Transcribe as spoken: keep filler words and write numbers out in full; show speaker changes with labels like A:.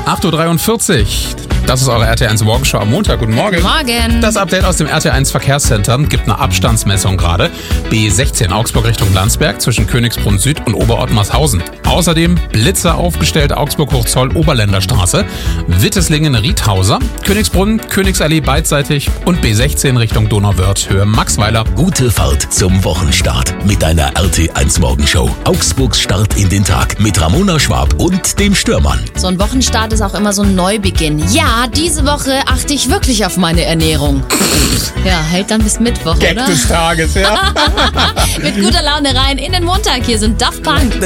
A: acht Uhr dreiundvierzig. Das ist eure R T eins Morgenshow am Montag. Guten Morgen.
B: Morgen.
A: Das Update aus dem R T eins Verkehrscenter gibt eine Abstandsmessung gerade. B sechzehn Augsburg Richtung Landsberg zwischen Königsbrunn Süd und Oberottmarshausen. Außerdem Blitzer aufgestellt Augsburg-Hochzoll Oberländerstraße, Witteslingen-Riedhauser, Königsbrunn, Königsallee beidseitig und B sechzehn Richtung Donauwörth Höhe Maxweiler.
C: Gute Fahrt zum Wochenstart mit deiner R T eins Morgenshow. Augsburgs Start in den Tag mit Ramona Schwab und dem Stürmann.
B: So ein Wochenstart ist auch immer so ein Neubeginn. Ja, diese Woche achte ich wirklich auf meine Ernährung. Ja, hält dann bis Mittwoch,
A: Gag
B: oder?
A: des Tages, ja.
B: Mit guter Laune rein in den Montag. Hier sind Daft Punk.